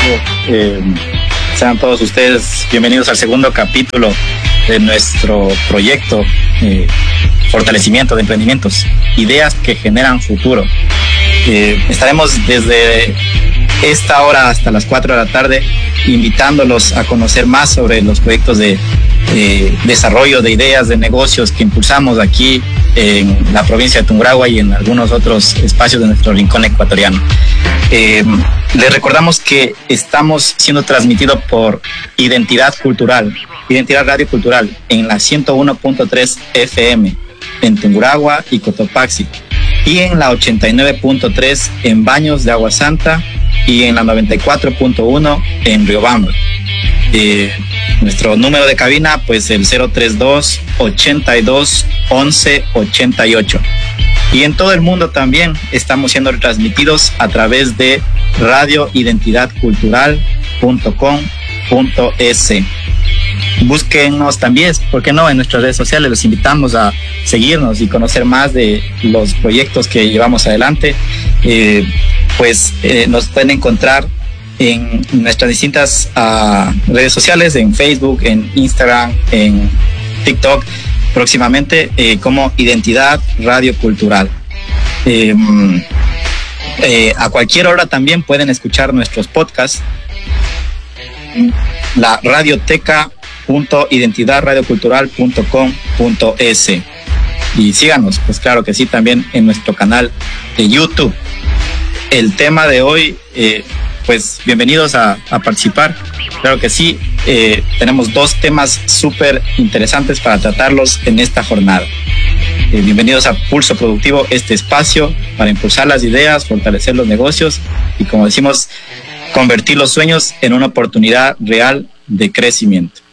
Sean todos ustedes bienvenidos al segundo capítulo de nuestro proyecto Fortalecimiento de Emprendimientos, ideas que generan futuro. Estaremos desde esta hora hasta las 4 de la tarde invitándolos a conocer más sobre los proyectos de desarrollo de ideas de negocios que impulsamos aquí en la provincia de Tungurahua y en algunos otros espacios de nuestro rincón ecuatoriano. Les recordamos que estamos siendo transmitidos por Identidad Radio Cultural en la 101.3 FM en Tungurahua y Cotopaxi, y en la 89.3 en Baños de Agua Santa y en la 94.1 en Riobamba. Nuestro número de cabina, pues el 032 82 11 88. Y en todo el mundo también estamos siendo retransmitidos a través de radioidentidadcultural.com.es. Búsquenos también, ¿por qué no?, en nuestras redes sociales. Los invitamos a seguirnos y conocer más de los proyectos que llevamos adelante. Nos pueden encontrar en nuestras distintas redes sociales, en Facebook, en Instagram, en TikTok, próximamente como Identidad Radio Cultural. A cualquier hora también pueden escuchar nuestros podcasts, la radioteca.identidadradiocultural.com.es, y síganos, pues claro que sí, también en nuestro canal de YouTube. El tema de hoy, pues bienvenidos a participar. Claro que sí, tenemos dos temas súper interesantes para tratarlos en esta jornada. Bienvenidos a Pulso Productivo, este espacio para impulsar las ideas, fortalecer los negocios y, como decimos, convertir los sueños en una oportunidad real de crecimiento.